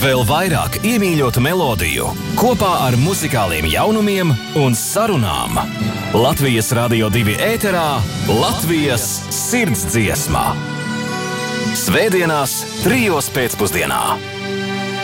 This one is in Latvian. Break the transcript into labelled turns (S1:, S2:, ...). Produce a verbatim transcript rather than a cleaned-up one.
S1: Vēl vairāk iemīļotu melodiju, kopā ar muzikāliem jaunumiem un sarunām. Latvijas Radio divi ēterā Latvijas sirdsdziesmā. Svētdienās trijos pēcpusdienā.